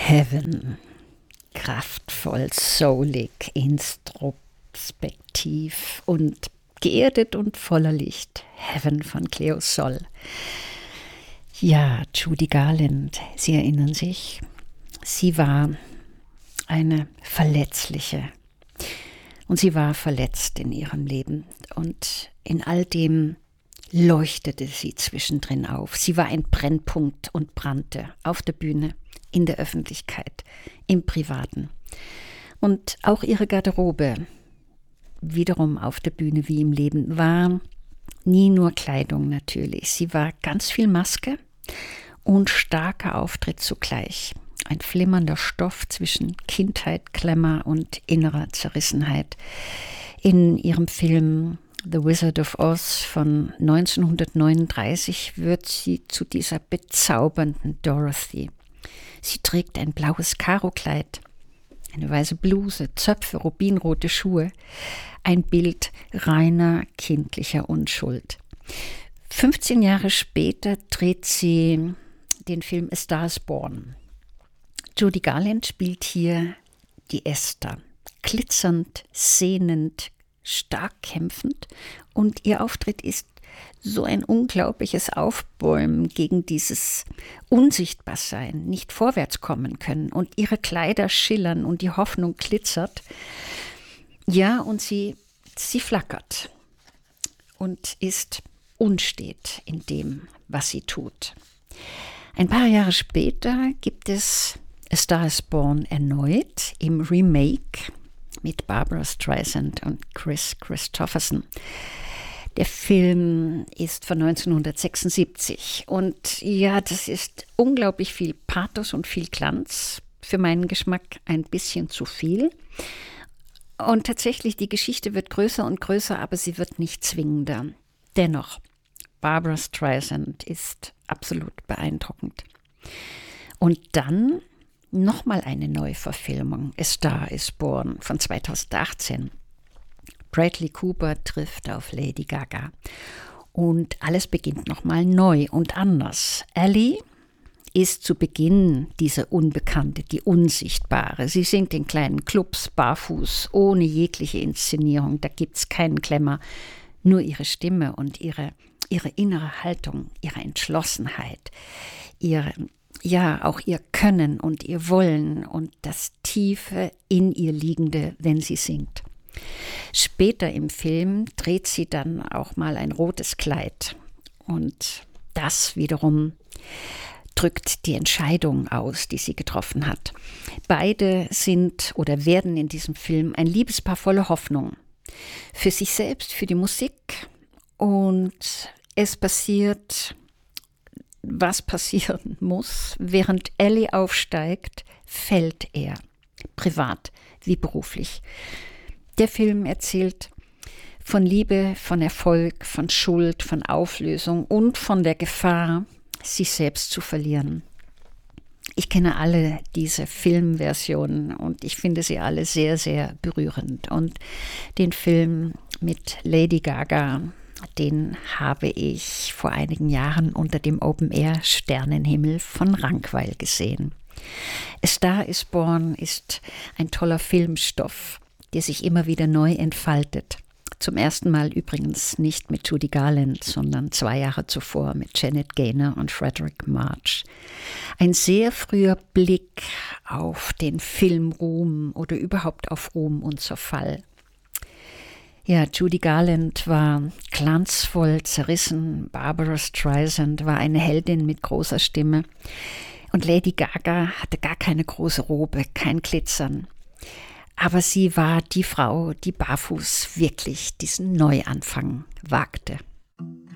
Heaven. Kraftvoll, soulig, introspektiv und geerdet und voller Licht. Heaven von Cleo Sol. Ja, Judy Garland, Sie erinnern sich, sie war eine Verletzliche. Und sie war verletzt in ihrem Leben. Und in all dem leuchtete sie zwischendrin auf. Sie war ein Brennpunkt und brannte auf der Bühne, in der Öffentlichkeit, im Privaten. Und auch ihre Garderobe, wiederum auf der Bühne wie im Leben, war nie nur Kleidung natürlich. Sie war ganz viel Maske und starker Auftritt zugleich. Ein flimmernder Stoff zwischen Kindheit, Glamour und innerer Zerrissenheit. In ihrem Film The Wizard of Oz von 1939 wird sie zu dieser bezaubernden Dorothy. Sie trägt ein blaues Karokleid, eine weiße Bluse, Zöpfe, rubinrote Schuhe. Ein Bild reiner kindlicher Unschuld. 15 Jahre später dreht sie den Film A Star is Born. Judy Garland spielt hier die Esther, glitzernd, sehnend, stark kämpfend, und ihr Auftritt ist so ein unglaubliches Aufbäumen gegen dieses Unsichtbarsein, nicht vorwärts kommen können, und ihre Kleider schillern und die Hoffnung glitzert. Ja, und sie flackert und ist unstet in dem, was sie tut. Ein paar Jahre später gibt es A Star is Born erneut im Remake mit Barbra Streisand und Kris Kristofferson. Der Film ist von 1976 und ja, das ist unglaublich viel Pathos und viel Glanz. Für meinen Geschmack ein bisschen zu viel. Und tatsächlich, die Geschichte wird größer und größer, aber sie wird nicht zwingender. Dennoch, Barbra Streisand ist absolut beeindruckend. Und dann nochmal eine Neuverfilmung, A Star is Born von 2018. Bradley Cooper trifft auf Lady Gaga. Und alles beginnt nochmal neu und anders. Ellie ist zu Beginn diese Unbekannte, die Unsichtbare. Sie singt in kleinen Clubs, barfuß, ohne jegliche Inszenierung. Da gibt es keinen Glamour, nur ihre Stimme und ihre innere Haltung, ihre Entschlossenheit, auch ihr Können und ihr Wollen und das Tiefe in ihr Liegende, wenn sie singt. Später im Film dreht sie dann auch mal ein rotes Kleid. Und das wiederum drückt die Entscheidung aus, die sie getroffen hat. Beide sind oder werden in diesem Film ein Liebespaar voller Hoffnung. Für sich selbst, für die Musik. Und es passiert, was passieren muss. Während Ellie aufsteigt, fällt er. Privat wie beruflich. Der Film erzählt von Liebe, von Erfolg, von Schuld, von Auflösung und von der Gefahr, sich selbst zu verlieren. Ich kenne alle diese Filmversionen und ich finde sie alle sehr, sehr berührend. Und den Film mit Lady Gaga, den habe ich vor einigen Jahren unter dem Open-Air-Sternenhimmel von Rankweil gesehen. A Star is Born ist ein toller Filmstoff, der sich immer wieder neu entfaltet. Zum ersten Mal übrigens nicht mit Judy Garland, sondern 2 Jahre zuvor mit Janet Gaynor und Frederick March. Ein sehr früher Blick auf den Filmruhm oder überhaupt auf Ruhm und Zerfall. Ja, Judy Garland war glanzvoll zerrissen, Barbra Streisand war eine Heldin mit großer Stimme und Lady Gaga hatte gar keine große Robe, kein Glitzern. Aber sie war die Frau, die barfuß wirklich diesen Neuanfang wagte.